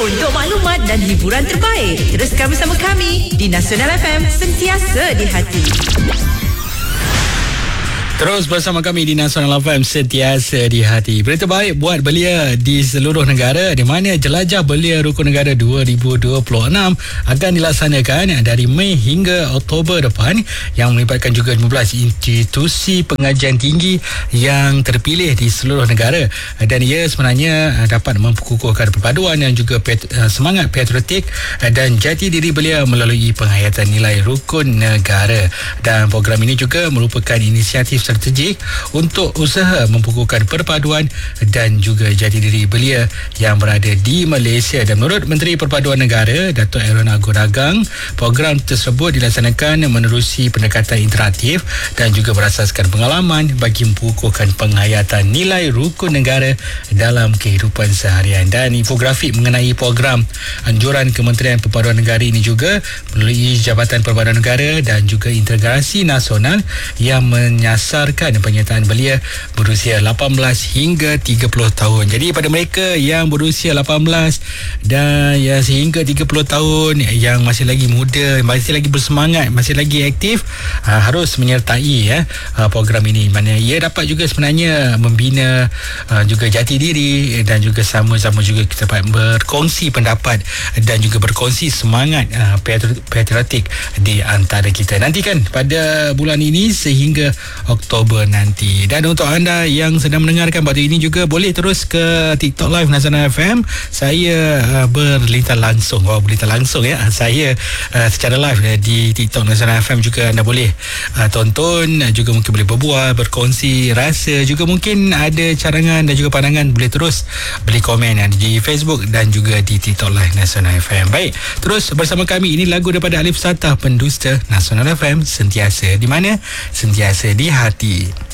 untuk maklumat dan hiburan terbaik. Teruskan bersama kami di Nasional FM, sentiasa di hati. Terus bersama kami di Nasional FM, sentiasa di hati. Berita baik buat belia di seluruh negara, di mana jelajah belia rukun negara 2026 akan dilaksanakan dari Mei hingga Oktober depan, yang melibatkan juga 15 institusi pengajian tinggi yang terpilih di seluruh negara, dan ia sebenarnya dapat memperkukuhkan perpaduan dan juga semangat patriotik dan jati diri belia melalui penghayatan nilai rukun negara. Dan program ini juga merupakan inisiatif strategik untuk usaha mempukuhkan perpaduan dan juga jati diri belia yang berada di Malaysia. Dan menurut Menteri Perpaduan Negara Datuk Aaron Aguragang, program tersebut dilaksanakan menerusi pendekatan interaktif dan juga berasaskan pengalaman bagi mempukuhkan penghayatan nilai rukun negara dalam kehidupan seharian. Dan infografik mengenai program anjuran Kementerian Perpaduan Negara ini juga melalui Jabatan Perpaduan Negara dan juga Integrasi Nasional yang menyasarkan penyertaan belia berusia 18 hingga 30 tahun. Jadi pada mereka yang berusia 18 dan sehingga 30 tahun yang masih lagi muda, masih lagi bersemangat, masih lagi aktif, harus menyertai program ini. Mana ia dapat juga sebenarnya membina juga jati diri dan juga sama-sama juga kita dapat berkongsi pendapat dan juga berkongsi semangat patriotik di antara kita. Nantikan pada bulan ini sehingga Oktober nanti. Dan untuk anda yang sedang mendengarkan waktu ini juga boleh terus ke TikTok Live Nasional FM. Saya berlintas langsung. Saya secara live di TikTok Nasional FM juga anda boleh tonton, juga mungkin boleh berbual, berkongsi rasa, juga mungkin ada carangan dan juga pandangan, boleh terus beri komen di Facebook dan juga di TikTok Live Nasional FM. Baik, terus bersama kami. Ini lagu daripada Alif Satah, pendusta Nasional FM, sentiasa di mana? Sentiasa di hati.